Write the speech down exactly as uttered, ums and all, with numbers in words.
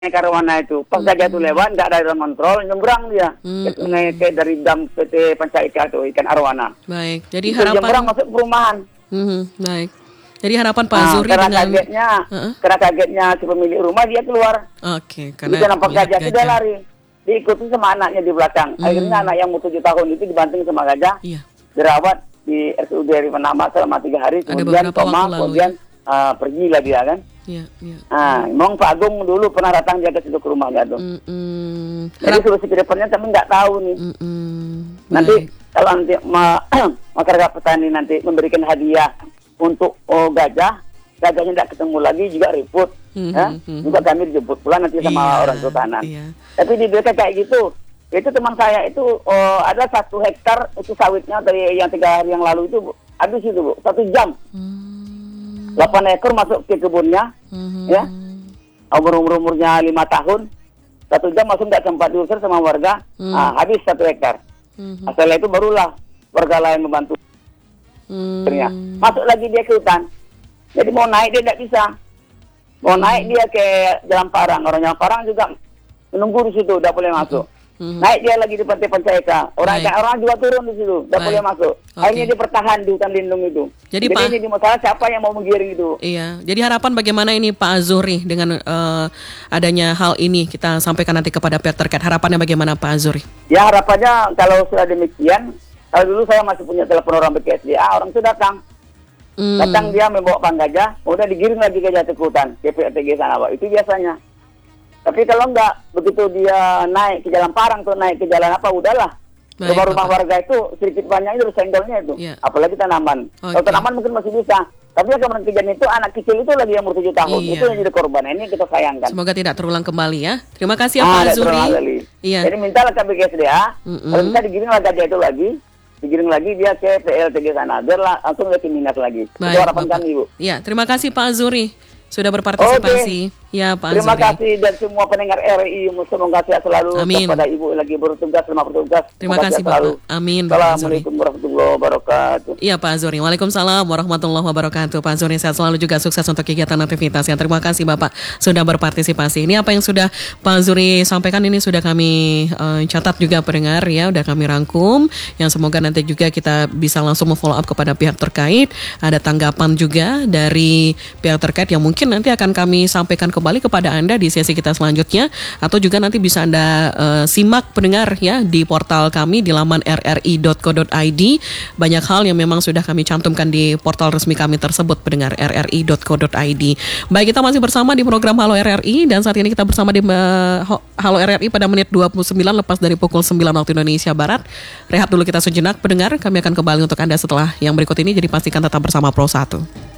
naik arwana itu. Pas gajah itu lewat, nggak ada dalam kontrol, nyebrang dia. Mm-mm. Naik ke dari dam P T Pancaika itu, ikan arwana. Baik, jadi Itu harapan nyebrang masuk perumahan. Mhm, baik. Jadi harapan Pak Nah, Zuri karena dengan kagetnya, Heeh. karena kagetnya si pemilik rumah dia keluar. Oke, Karena karena dia nampak melihat gajah, itu dia lari. Diikuti sama anaknya di belakang. Hmm. Akhirnya anak yang umur tujuh tahun itu dibanting sama gajah, Iya. dirawat di R S U D Heri Manama selama tiga hari. Ada Kemudian beberapa koma, waktu lalu, kemudian uh, pergilah dia kan. Iya, iya. Nah, memang Pak Agung dulu pernah datang dia ke situ ke rumahnya tuh. Mm-mm. Jadi Harap- solusi ke depannya kami nggak tahu nih. Mm-mm. Nanti Baik. kalau nanti ma- masyarakat petani nanti memberikan hadiah untuk oh, gajah, gajahnya tidak ketemu lagi juga ribut. Mhm, Ya? mhm. Juga kami dijemput pulang nanti sama Iya, orang kehutanan. iya. Tapi di desa kayak gitu, itu teman saya itu oh, ada satu hektar itu sawitnya dari yang tiga hari yang lalu itu Bu. Habis itu Bu, satu jam. Hmm. delapan ekor masuk ke kebunnya, Mhm. ya. Umur-umurnya lima tahun. Satu jam masuk nggak sempat diusir sama warga, Hmm. nah, habis satu hektar. Mhm. Nah, setelah itu barulah warga lain membantu. Hmm. Akhirnya masuk lagi dia ke hutan. Jadi mau naik dia tidak bisa. Mau naik dia ke Jalan Parang. Orang Jalan Parang juga menunggu di situ, tidak boleh masuk. Mhm. Naik dia lagi di Pantai Pancaika. Orang Baik. orang juga turun di situ, tidak Baik. boleh masuk. Oke. Akhirnya dia bertahan di hutan lindung itu. Jadi, Jadi Pak- ini di masalah siapa yang mau menggiring itu. Iya, jadi harapan bagaimana ini Pak Azuri dengan eh, adanya hal ini kita sampaikan nanti kepada pihak terkait. Harapannya bagaimana Pak Azuri? Ya harapannya kalau sudah demikian, kalau dulu saya masih punya telepon orang B K S D A, orang itu datang. Hmm. Datang dia membawa pang gajah, kemudian digiring lagi gajah ke hutan, ke P R T G sana, Pak. Itu biasanya. Tapi kalau enggak, begitu dia naik ke Jalan Parang tuh naik ke jalan apa, udahlah. Baik, Rumah-rumah Bapak. warga itu sedikit banyaknya udah senggolnya itu. Iya. Apalagi tanaman. Oke. Kalau tanaman mungkin masih bisa. Tapi yang kemarin kejadian itu anak kecil itu lagi yang umur tujuh tahun. Iya. Itu yang jadi korban. Ini kita sayangkan. Semoga tidak terulang kembali ya. Terima kasih ya Ah, Pak ada Azuri. terulang kali. Iya. Jadi mintalah ke B K S D A, Mm-mm. kalau bisa digiring lah gajah itu lagi, digiring lagi dia ke P L T G sana, biar lah- langsung ke Minas lagi. Itu Baik, harapan Bapak. kami, Bu. Ya, terima kasih Pak Azuri sudah berpartisipasi. Ya, Pak Terima Azuri. kasih dan semua pendengar R I, semoga sehat selalu. Amin. Kepada Ibu lagi bertugas, selamat bertugas. Terima Semoga kasih sehat selalu. Bapak. Amin, Pak Azuri. Assalamualaikum warahmatullahi wabarakatuh. Iya Pak Azuri. Waalaikumsalam warahmatullahi wabarakatuh. Pak Azuri sehat selalu juga sukses untuk kegiatan aktivitasnya. Terima kasih Bapak sudah berpartisipasi. Ini apa yang sudah Pak Azuri sampaikan ini sudah kami eh, catat juga pendengar ya, udah kami rangkum. Yang semoga nanti juga kita bisa langsung follow up kepada pihak terkait. Ada tanggapan juga dari pihak terkait yang mungkin nanti akan kami sampaikan kembali kepada Anda di sesi kita selanjutnya, atau juga nanti bisa Anda eh, simak pendengar ya di portal kami di laman r r i dot co dot i d. Banyak hal yang memang sudah kami cantumkan di portal resmi kami tersebut pendengar r r i dot co dot i d. Baik, kita masih bersama di program Halo R R I dan saat ini kita bersama di eh, Ho- Halo R R I pada menit dua puluh sembilan lepas dari pukul sembilan waktu Indonesia Barat. Rehat dulu kita sejenak pendengar, kami akan kembali untuk Anda setelah yang berikut ini, jadi pastikan tetap bersama Pro satu.